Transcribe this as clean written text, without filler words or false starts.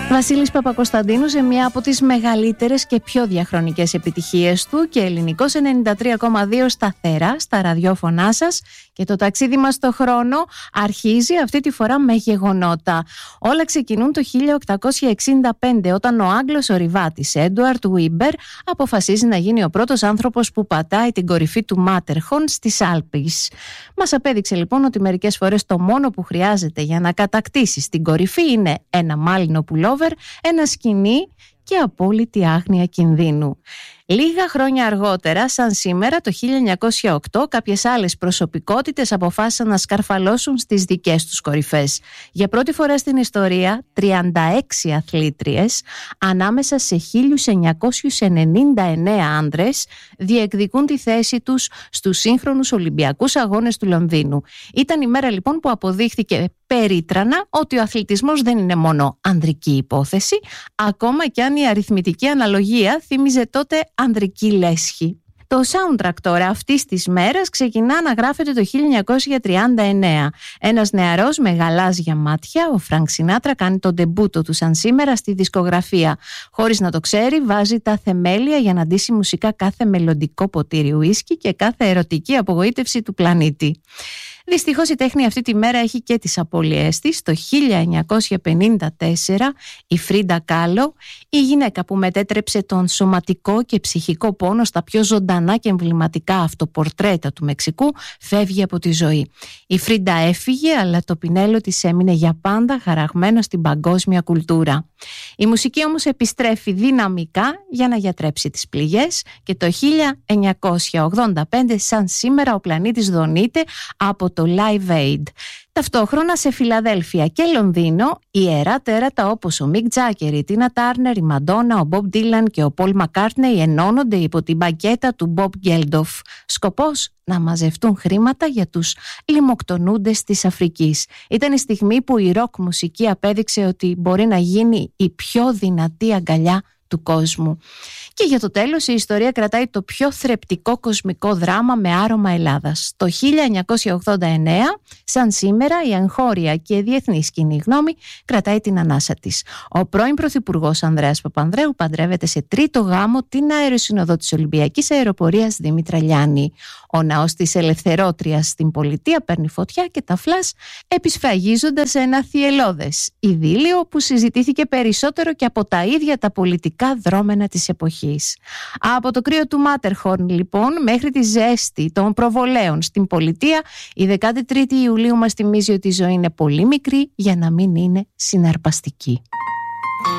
Βασίλης Παπακοσταντίνου σε μια από τις μεγαλύτερες και πιο διαχρονικές επιτυχίες του και ελληνικός 93,2 σταθερά στα ραδιόφωνά σας, και το ταξίδι μας στο χρόνο αρχίζει αυτή τη φορά με γεγονότα. Όλα ξεκινούν το 1865 όταν ο Άγγλος ορειβάτης Έντουαρτ Βίμπερ αποφασίζει να γίνει ο πρώτος άνθρωπος που πατάει την κορυφή του Μάτερχορν στις Άλπεις. Μας απέδειξε λοιπόν ότι μερικές φορές το μόνο που χρειάζεται για να κατακτήσεις την κορυφή είναι ένα μάλινο πουλόβερ, ένα σκοινί και απόλυτη άγνοια κινδύνου. Λίγα χρόνια αργότερα, σαν σήμερα το 1908, κάποιες άλλες προσωπικότητες αποφάσισαν να σκαρφαλώσουν στις δικές τους κορυφές. Για πρώτη φορά στην ιστορία, 36 αθλήτριες ανάμεσα σε 1999 άντρες διεκδικούν τη θέση τους στους σύγχρονους Ολυμπιακούς Αγώνες του Λονδίνου. Ήταν η μέρα λοιπόν που αποδείχθηκε περίτρανα ότι ο αθλητισμός δεν είναι μόνο ανδρική υπόθεση, ακόμα και αν η αριθμητική αναλογία θύμιζε τότε ανδρική λέσχη. Το soundtrack τώρα αυτής της μέρας ξεκινά να γράφεται το 1939. Ένας νεαρός με γαλάζια μάτια, ο Φρανκ Σινάτρα, κάνει τον ντεμπούτο του σαν σήμερα στη δισκογραφία. Χωρίς να το ξέρει, βάζει τα θεμέλια για να ντύσει μουσικά κάθε μελλοντικό ποτήρι ουίσκι και κάθε ερωτική απογοήτευση του πλανήτη. Δυστυχώς η τέχνη αυτή τη μέρα έχει και τις απώλειές της. Το 1954 η Φρίντα Κάλο, η γυναίκα που μετέτρεψε τον σωματικό και ψυχικό πόνο στα πιο ζωντανά και εμβληματικά αυτοπορτρέτα του Μεξικού, φεύγει από τη ζωή. Η Φρίντα έφυγε, αλλά το πινέλο της έμεινε για πάντα χαραγμένο στην παγκόσμια κουλτούρα. Η μουσική όμως επιστρέφει δυναμικά για να γιατρέψει τις πληγές και το 1985 σαν σήμερα ο πλανήτης δονείται από το Live Aid. Ταυτόχρονα σε Φιλαδέλφια και Λονδίνο ιερά τέρατα όπως ο Μικ Τζάκερ, η Τίνα Τάρνερ, η Μαντόνα, ο Μπομπ Ντίλαν και ο Πολ Μακκάρτνεϊ ενώνονται υπό την μπακέτα του Μπομπ Γκέλντοφ. Σκοπός να μαζευτούν χρήματα για τους λιμοκτονούντες της Αφρικής. Ήταν η στιγμή που η ροκ μουσική απέδειξε ότι μπορεί να γίνει η πιο δυνατή αγκαλιά του κόσμου. Και για το τέλος η ιστορία κρατάει το πιο θρεπτικό κοσμικό δράμα με άρωμα Ελλάδας. Το 1989, σαν σήμερα, η εγχώρια και διεθνή κοινή γνώμη κρατάει την ανάσα της. Ο πρώην Πρωθυπουργός Ανδρέας Παπανδρέου παντρεύεται σε τρίτο γάμο την αεροσυνοδό της Ολυμπιακής Αεροπορίας Δήμητρα Λιάννη. Ο ναός της Ελευθερότριας στην πολιτεία παίρνει φωτιά και τα φλας επισφραγίζοντας ένα θυελώδες ειδήλιο που συζητήθηκε περισσότερο και από τα ίδια τα πολιτικά δρόμενα της εποχής. Από το κρύο του Μάτερχορν λοιπόν μέχρι τη ζέστη των προβολέων στην πολιτεία, η 13η Ιουλίου μας θυμίζει ότι η ζωή είναι πολύ μικρή για να μην είναι συναρπαστική.